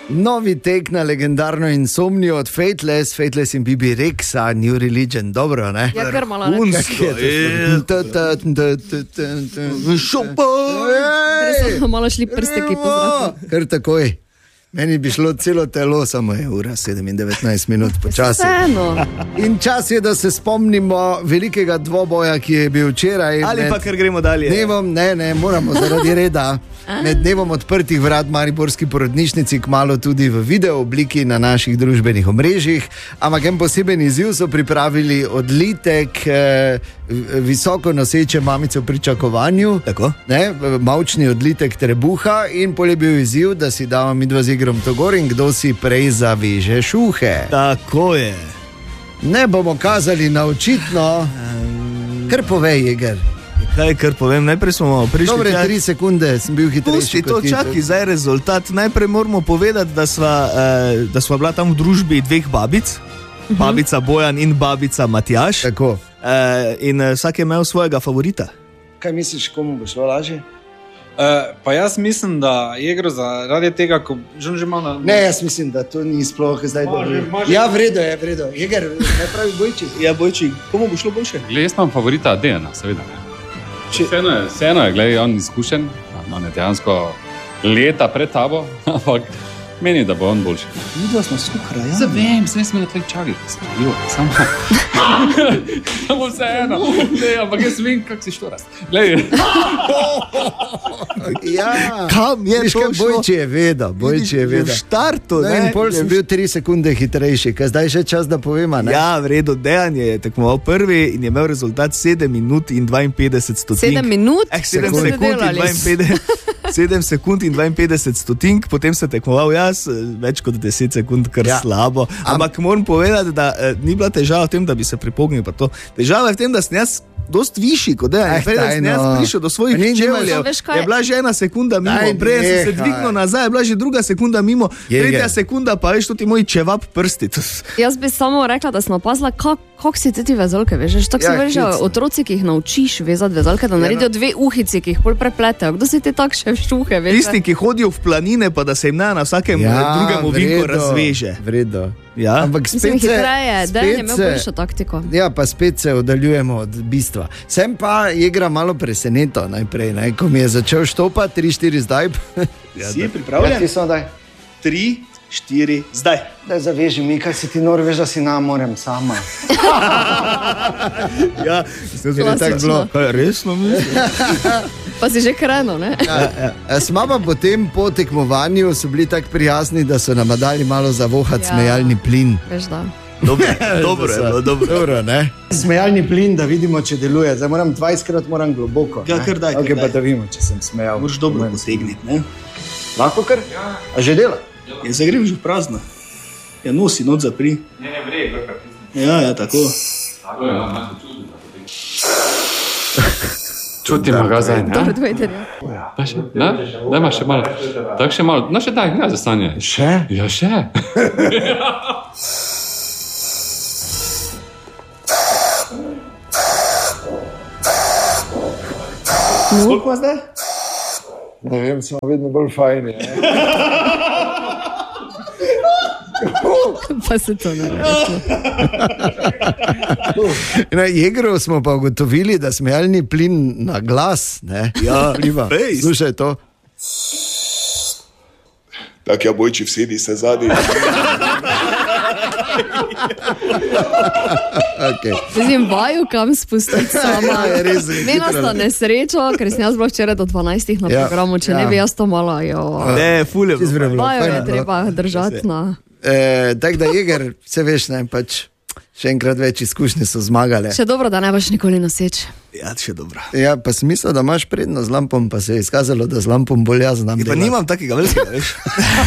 Novi tek na legendarno Insomnio od Fateless, Fateless in Bibi Rexa, New Religion, dobro, ne? Ja, kar malo, ne? Malo šli prsteki po zraku. Kar takoj. Meni bi šlo celo telo, samo je ura 7:19 minut počasi. In čas je, da se spomnimo velikega dvoboja, ki je bil včeraj. Ali pa ker gremo dalje. Ne, moramo zaradi reda. Med dnevom odprtih vrat Mariborski porodnišnici, kmalu tudi v video obliki na naših družbenih omrežjih. Ampak en poseben izziv so pripravili odlitek visoko noseče mamice v pričakovanju. Tako? Ne, mavčni odlitek trebuha in pol je bil izziv, da si damo midva z igrom to gor in kdo si prej zaveže šuhe. Tako je. Ne bomo kazali na očitno. Kar povej, Jeger. Kaj, kar povem, najprej smo prišli... Dobre, 3 sekunde sem bil hitrejši kot ti. Čaki, zdaj rezultat. Najprej moramo povedati, da sva bila tam v družbi dveh babic. Babica Bojan in babica Matjaž. Tako. In vsak je imel svojega favorita. Kaj misliš, komu bo šlo lažje? Pa jaz mislim, da je igro zaradi tega, ko že malo... Ne, jaz mislim, da to ni sploh zdaj dobro. Ja, vredo je. Jeger, ne pravi Bojčik. Ja, Bojčik, komu bo šlo boljše? Glej, jaz imam favorita Dejana, seveda. Vseeno je, gledaj, on izkušen, on je dejansko leta pred tabo, ampak meni, da bo on boljši. Mi smo skuhra, ja. Vem, smo na tleh čakali. Samo vseeno. Ampak jaz vem, kako si štorast. Glej. Ja, kam je to šlo? Bojči je vedel. V štartu, ne? In pol sem bil 3 sekunde hitrejši, kaj zdaj še čas, da povema, ne? Ja, v redu, Dejan je tekmoval prvi in je imel rezultat 7 minut in 52 stotink. 7 minut? 7 sekund in 52 stotink, potem se tekmoval jaz, več kot 10 sekund, kar slabo. Ampak moram povedati, da ni bila težava v tem, da bi se pripognil pa to. Težava je v tem, da sem jaz dost višji kot Dejan. Prej, da sem jaz prišel do svojih čevljev, je bila že 1 sekunda mimo, prej sem se dvignil nazaj, je bila že 2 sekunda mimo, 3 sekunda pa veš, to ti moj čevap prsti. Jaz bi samo rekla, da sem opazila, kako si ti vezalke vežeš. Tako se veže otroci, ki jih naučiš vezati vezalke, da naredijo 2 uhici, ki jih pol prepletejo. Kdo si ti tak še šuhe veže? Tisti, ki hodijo v planine, pa da se jim na vsakem drugem ovinku razveže. Vredo. Ja. Ampak mislim, hitreje, da je imel boljšo taktiko. Ja, pa spet se oddaljujemo od bistva. Sem pa Jegra malo preseneto najprej, ne? Ko mi je začel štopati, 3-4 zdaj. Si pripravljen? Ja, ti so daj. 3-4 zdaj. Daj zaveži mi, kaj si ti nor veš, da si morem sama. Ja, mislim, da je tako bilo. Kaj, resno mislim? Pa si že krenil, ne? Smo pa potem po tekmovanju so bili tako prijazni, da so nam dali malo zavohati smejalni plin. Veš da. Dobro, ne? Smejalni plin, da vidimo, če deluje. Zdaj moram 20-krat globoko. Ja, kar daj. Ok, pa da vidimo, če sem smejal. Moraš dobro potegniti, ne? Lahko kar? A že dela? Ja, zdaj grem že v prazno. Ja, nosi, noč zapri. Ne, vrej, vrka. Ja, tako. Tako je, malo se čutim. Čutimo ga zdaj, ne? Dobro, dvojterja. Daj ma še malo. Tak še malo. No še daj, ne zastanje. Še? Ja, še. Koliko ima zdaj? Ne vem, smo vedno bolj fajni. Pa se to ne reče. Na Jegru smo pa ugotovili, da smejalni plin na glas, ne? Ja, slušaj to. Tak ja, Bojči, vsedi se zadnji. Okay. Zdaj vaju kam spustiti sama. Mena sta nesrečo, ker sem jaz bila včeraj do 12 na programu, če ne bi jaz to malo, Ne, fulje. Vaju je treba držati na... Tako da Jeger, vse veš, ne, pač še enkrat več izkušnje so zmagale. Še dobro, da ne boš nikoli noseč. Ja, še dobro. Ja, pa sem mislil, da imaš prednost z lampom, pa se je izkazalo, da z lampom bolj jaz znam delati. Pa nimam takega velikega, veš.